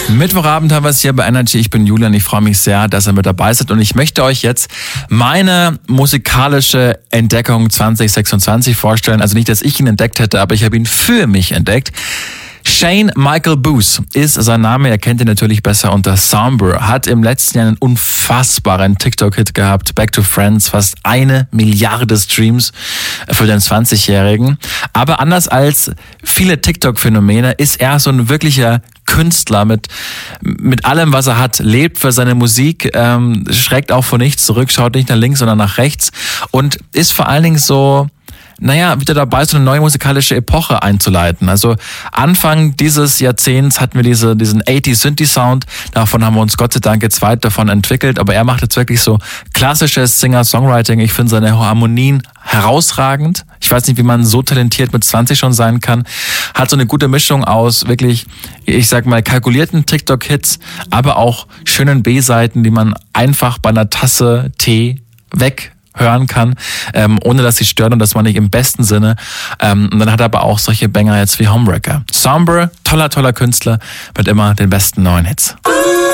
Mittwochabend haben wir es hier bei Energy. Ich bin Julian. Ich freue mich sehr, dass ihr mit dabei seid. Und ich möchte euch jetzt meine musikalische Entdeckung 2026 vorstellen. Also nicht, dass ich ihn entdeckt hätte, aber ich habe ihn für mich entdeckt. Shane Michael Booth ist sein Name. Ihr kennt ihn natürlich besser unter Somber. Hat im letzten Jahr einen unfassbaren TikTok-Hit gehabt. Back to Friends, fast 1 Milliarde Streams für den 20-Jährigen. Aber anders als viele TikTok-Phänomene ist er so ein wirklicher Künstler mit allem, was er hat, lebt für seine Musik, schreckt auch vor nichts zurück, schaut nicht nach links, sondern nach rechts und ist vor allen Dingen so, wieder dabei, so eine neue musikalische Epoche einzuleiten. Also Anfang dieses Jahrzehnts hatten wir diesen 80s-Synthi-Sound. Davon haben wir uns Gott sei Dank jetzt weit davon entwickelt. Aber er macht jetzt wirklich so klassisches Singer-Songwriting. Ich finde seine Harmonien herausragend. Ich weiß nicht, wie man so talentiert mit 20 schon sein kann. Hat so eine gute Mischung aus wirklich, ich sag mal, kalkulierten TikTok-Hits, aber auch schönen B-Seiten, die man einfach bei einer Tasse Tee hören kann, ohne dass sie stören und das meine ich im besten Sinne. Und dann hat er aber auch solche Banger jetzt wie Homewrecker. Somber, toller Künstler mit immer den besten neuen Hits.